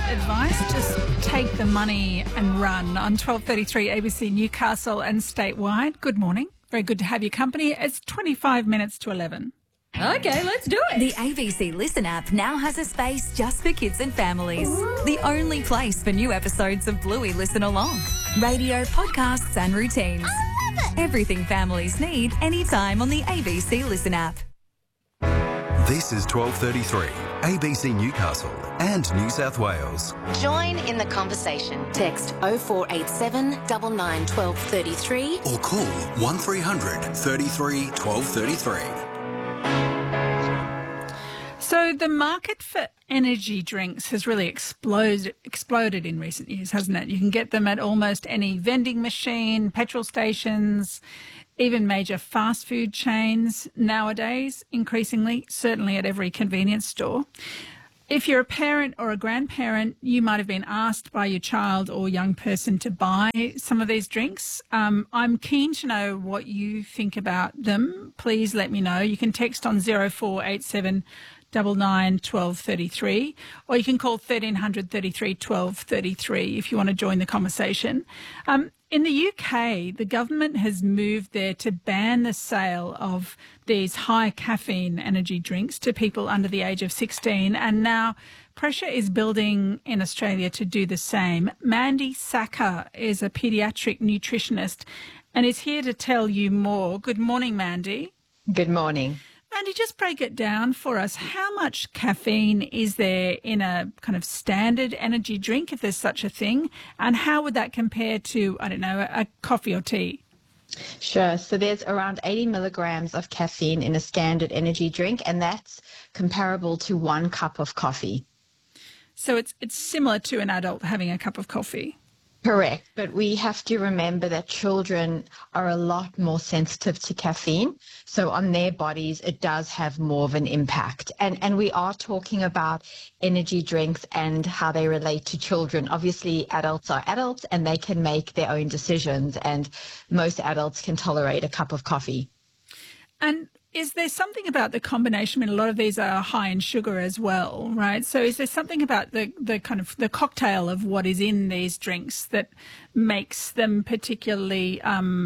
advice. Just take the money and run on 12:33 ABC Newcastle and statewide. Good morning. Very good to have your company. It's 25 minutes to 11. Okay, let's do it. The ABC Listen app now has a space just for kids and families. The only place for new episodes of Bluey Listen Along. Radio, podcasts and routines. Everything families need anytime on the ABC Listen app. This is 12:33 ABC Newcastle and New South Wales. Join in the conversation. Text 0487 99 1233 Or call 1300 33 1233. So the market for energy drinks has really exploded in recent years, hasn't it? You can get them at almost any vending machine, petrol stations, even major fast food chains nowadays, increasingly, certainly at every convenience store. If you're a parent or a grandparent, you might have been asked by your child or young person to buy some of these drinks. I'm keen to know what you think about them. Please let me know. You can text on 0487 99 1233, or you can call 1300 33 1233 if you want to join the conversation. In the UK, the government has moved there to ban the sale of these high caffeine energy drinks to people under the age of 16, and now pressure is building in Australia to do the same. Mandy Sacker is a paediatric nutritionist and is here to tell you more. Good morning, Mandy. Good morning. Mandy, just break it down for us. How much caffeine is there in a kind of standard energy drink, if there's such a thing? And how would that compare to, I don't know, a coffee or tea? Sure. So there's around 80 milligrams of caffeine in a standard energy drink, and that's comparable to 1 cup of coffee. So it's similar to an adult having a cup of coffee. Correct. But we have to remember that children are a lot more sensitive to caffeine. So on their bodies, it does have more of an impact. And we are talking about energy drinks and how they relate to children. Obviously, adults are adults and they can make their own decisions. And most adults can tolerate a cup of coffee. And is there something about the combination? I mean, a lot of these are high in sugar as well, right? So is there something about the kind of the cocktail of what is in these drinks that makes them particularly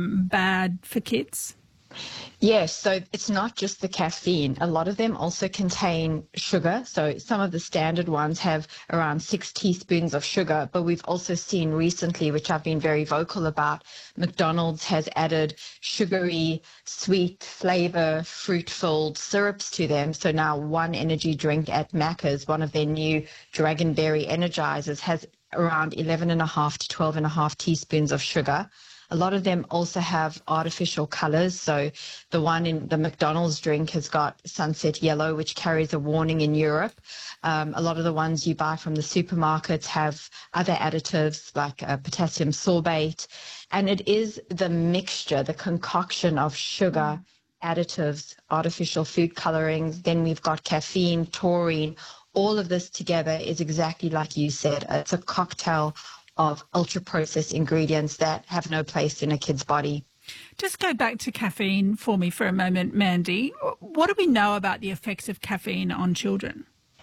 bad for kids? Yes, so it's not just the caffeine. A lot of them also contain sugar. So some of the standard ones have around 6 teaspoons of sugar, but we've also seen recently, which I've been very vocal about, McDonald's has added sugary, sweet flavor, fruit-filled syrups to them. So now one energy drink at Macca's, one of their new Dragonberry Energizers, has around 11.5 to 12.5 teaspoons of sugar. A lot of them also have artificial colors. So the one in the McDonald's drink has got sunset yellow, which carries a warning in Europe. A lot of the ones you buy from the supermarkets have other additives like potassium sorbate. And it is the mixture, the concoction of sugar, additives, artificial food colorings. Then we've got caffeine, taurine. All of this together is exactly like you said. It's a cocktail of ultra-processed ingredients that have no place in a kid's body. Just go back to caffeine for me for a moment, Mandy. What do we know about the effects of caffeine on children?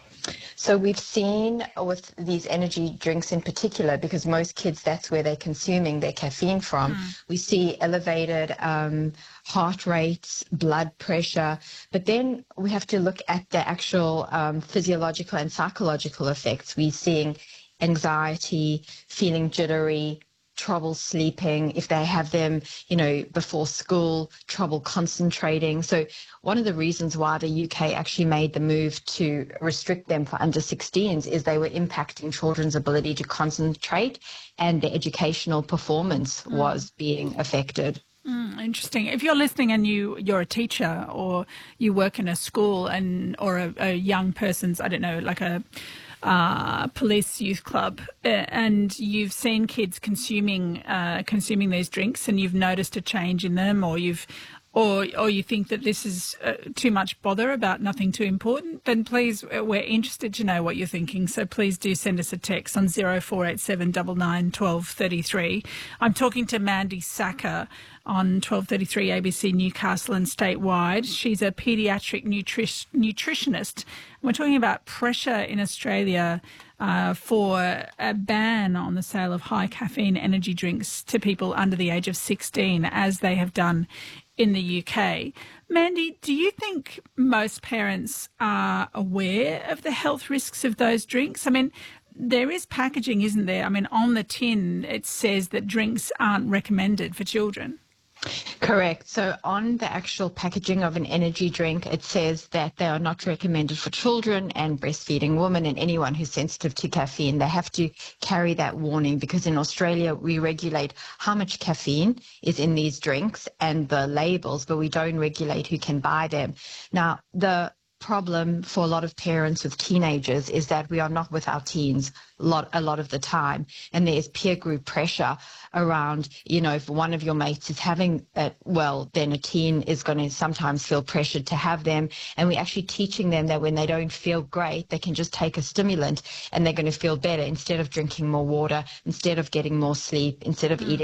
So we've seen with these energy drinks in particular, because most kids, that's where they're consuming their caffeine from, we see elevated heart rates, blood pressure, but then we have to look at the actual physiological and psychological effects. We're seeing anxiety, feeling jittery, trouble sleeping, if they have them, before school, trouble concentrating. So one of the reasons why the UK actually made the move to restrict them for under 16s is they were impacting children's ability to concentrate and their educational performance was being affected. Interesting. If you're listening and you're a teacher or you work in a school or a young person's, I don't know, like a police youth club, and you've seen kids consuming these drinks and you've noticed a change in them, or or you think that this is too much bother about nothing too important, then please, we're interested to know what you're thinking. So please do send us a text on 0487 99 12 33. I'm talking to Mandy Sacker on 1233 ABC Newcastle and statewide. She's a paediatric nutritionist. We're talking about pressure in Australia for a ban on the sale of high caffeine energy drinks to people under the age of 16, as they have done in the UK. Mandy, do you think most parents are aware of the health risks of those drinks? I mean, there is packaging, isn't there? I mean, on the tin it says that drinks aren't recommended for children. Correct. So on the actual packaging of an energy drink, it says that they are not recommended for children and breastfeeding women and anyone who's sensitive to caffeine. They have to carry that warning because in Australia, we regulate how much caffeine is in these drinks and the labels, but we don't regulate who can buy them. Now, the problem for a lot of parents with teenagers is that we are not with our teens a lot of the time, and there's peer group pressure around, you know, if one of your mates is having it, well, then a teen is going to sometimes feel pressured to have them, and we're actually teaching them that when they don't feel great, they can just take a stimulant and they're going to feel better instead of drinking more water, instead of getting more sleep, instead of eating